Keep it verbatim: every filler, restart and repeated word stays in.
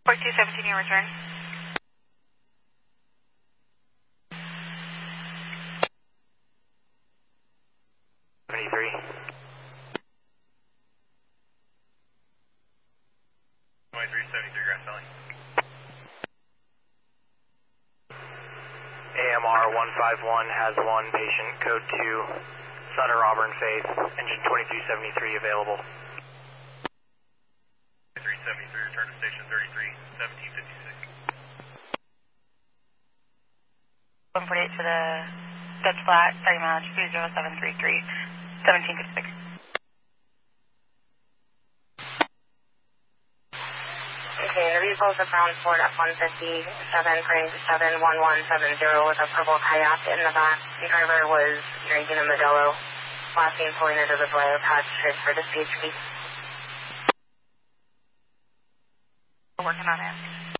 Port two seventeen, your return. seventy-three. twenty-three seventy-three, Grand Valley. A M R one five one has one patient, code two, Sutter Auburn Faith, engine twenty-two seventy-three available. three seventy-three, return to station thirty-three, seventeen fifty-six. one forty-eight to the Dutch Flat, starting mileage two zero seven three three, seventeen fifty-six. Okay, the vehicle's a brown Ford F one fifty, seven frame seven one one seven zero with a purple kayak in the back. The driver was drinking a Modelo. Last name pulling into the Vallejo patch, transfer to C H P. We're working on it.